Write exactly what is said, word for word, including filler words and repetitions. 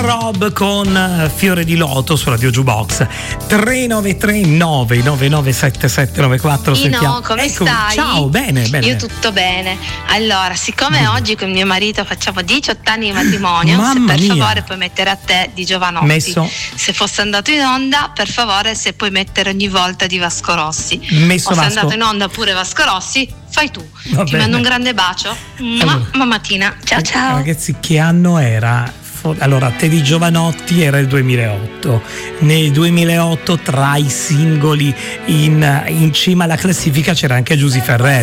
Rob con Fiore di Loto su Radio Jukebox. Tre nove tre nove nove nove sette sette nove quattro. Ino, come ecco, stai? Ciao, bene, bene. Io tutto bene. Allora, siccome mm. oggi con mio marito facciamo diciotto anni di matrimonio, Mamma se per mia. favore puoi mettere a te di Giovanotti. Messo. Se fosse andato in onda, per favore, se puoi mettere ogni volta di Vasco Rossi. Messo. O se è Vasco. andato in onda pure Vasco Rossi, fai tu. Va Ti bene. mando un grande bacio. Allora. Mammatina. Ciao ciao. Ragazzi, che anno era? Allora, Teddy Giovanotti era il duemilaotto. Nel duemilaotto tra i singoli in, in cima alla classifica c'era anche Giusy Ferrer.